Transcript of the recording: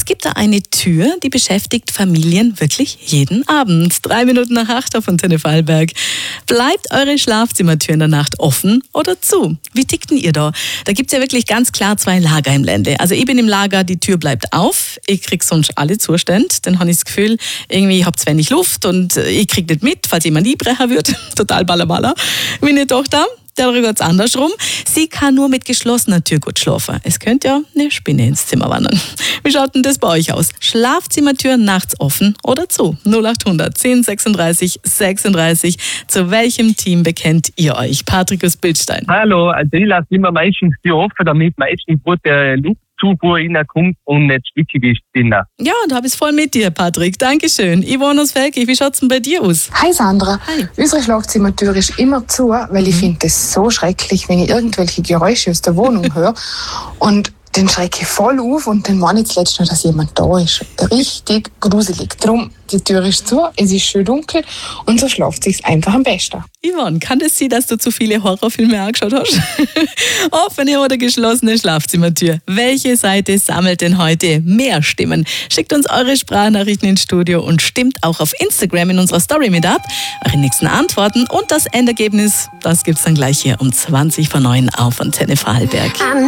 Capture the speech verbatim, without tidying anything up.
gibt da eine Tür, die beschäftigt Familien wirklich jeden Abend. Drei Minuten nach acht auf Antenne Vorarlberg. Bleibt eure Schlafzimmertür in der Nacht offen oder zu? Wie tickt denn ihr da? Da gibt es ja wirklich ganz klar zwei Lager im Lande. Also ich bin im Lager, die Tür bleibt auf. Ich krieg sonst alle Zustände. Dann habe ich das Gefühl, irgendwie ich habe zu wenig Luft und ich krieg nicht mit, falls jemand einbrechen wird. Total ballerballer. Meine Tochter, darüber geht es andersrum. Sie kann nur mit geschlossener Tür gut schlafen. Es könnte ja eine Spinne ins Zimmer wandern. Wie schaut denn das bei euch aus? Schlafzimmertür nachts offen oder zu? null acht hundert zehn sechsunddreißig sechsunddreißig. Zu welchem Team bekennt ihr euch? Patrick aus Bildstein. Hallo, also ich lasse immer meistens die offen, damit meistens gute Luftzufuhr reinkommt und nicht stickig ist drinnen. Ja, und habe es voll mit dir, Patrick. Dankeschön. Yvonne aus Velkig, wie schaut es denn bei dir aus? Hi Sandra. Hi. Unsere Schlafzimmertür ist immer zu, weil ich finde das so schrecklich, wenn ich irgendwelche Geräusche aus der Wohnung höre. Und dann schrecke ich voll auf und dann meine ich zuletzt noch, dass jemand da ist. Richtig gruselig. Darum, die Tür ist zu, es ist schön dunkel und so schläft es sich einfach am besten. Yvonne, kann das sein, dass du zu viele Horrorfilme angeschaut hast? Offene oder geschlossene Schlafzimmertür? Welche Seite sammelt denn heute mehr Stimmen? Schickt uns eure Sprachnachrichten ins Studio und stimmt auch auf Instagram in unserer Story mit ab. Eure nächsten Antworten und das Endergebnis, das gibt's dann gleich hier um zwanzig vor neun auf Antenne Vorarlberg.